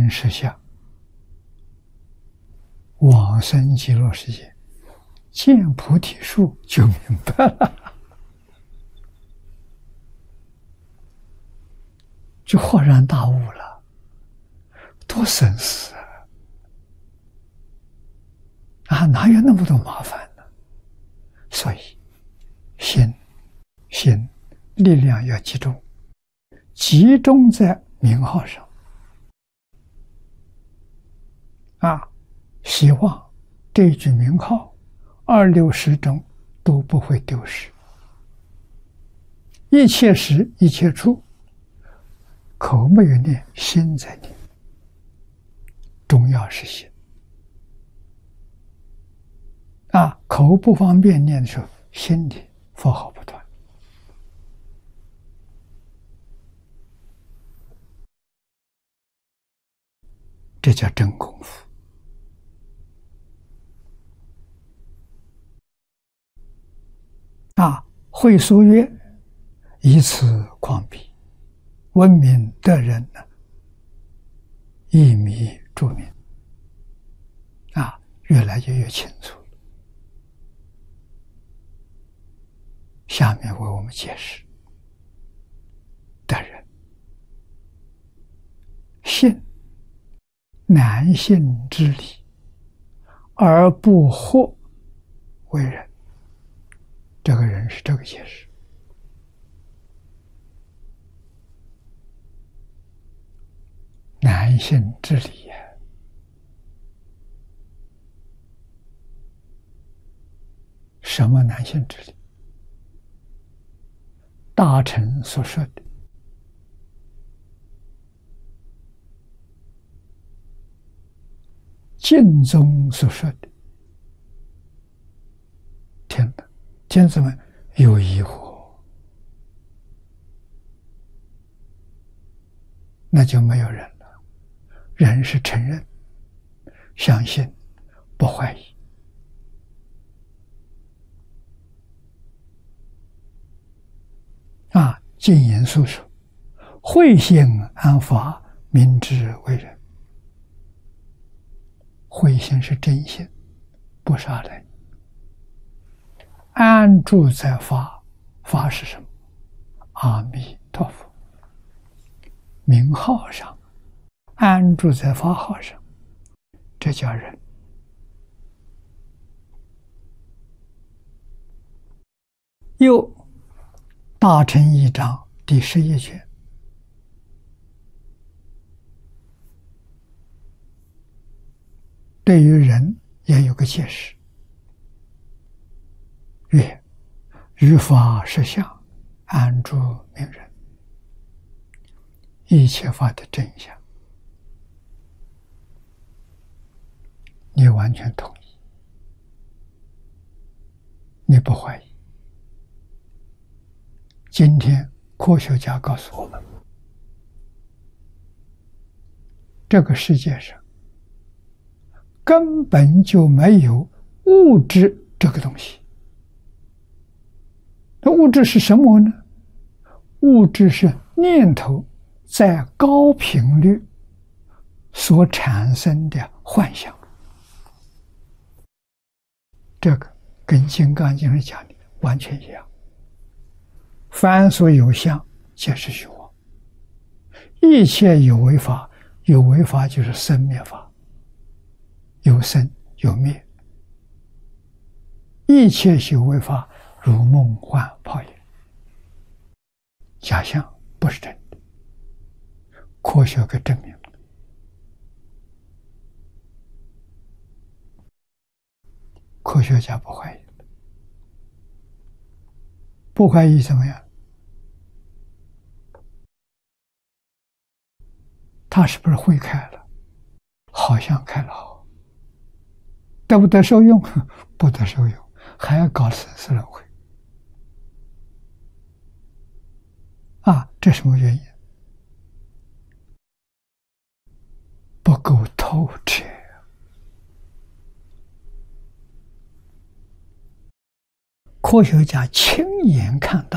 真实相，往生极乐世界，见菩提树就明白了，就豁然大悟了，多省事啊！哪有那么多麻烦呢？所以心力量要集中，集中在名号上啊！希望这句名号26时中都不会丢失，一切时一切处，口没有念，心在念，重要是心啊！口不方便念的时候，心里佛号不断，这叫真功夫啊！会书曰：以此况彼，闻名得人呢，一迷著名啊，越来越清楚了。下面为我们解释：得人，信难信之理，而不惑为人。这个人是这个解释。难信之理呀，什么难信之理？大臣所说的净宗所说的，天子们有疑惑，那就没有人了。人是承认、相信、不怀疑。净言肃说：慧性安法，明之为人。慧性是真心，不杀人。安住在法，法是什么？阿弥陀佛。名号上，安住在法号上，这叫人。又大乘义章第11卷，对于人也有个解释，曰：于法实相，安住名人。一切法的真相，你完全同意，你不怀疑。今天科学家告诉我们，这个世界上根本就没有物质这个东西。那物质是什么呢？物质是念头在高频率所产生的幻想。这个跟《金刚经》上讲的完全一样。凡所有相，皆是虚妄。一切有为法，有为法就是生灭法，有生有灭。一切有为法，如梦幻泡影，假象，不是真的。科学给证明了。科学家不怀疑，不怀疑怎么样？他是不是会开了？好像开了好，得不得受用？不得受用，还要搞生死轮回啊！这什么原因？不够透彻。科学家亲眼看到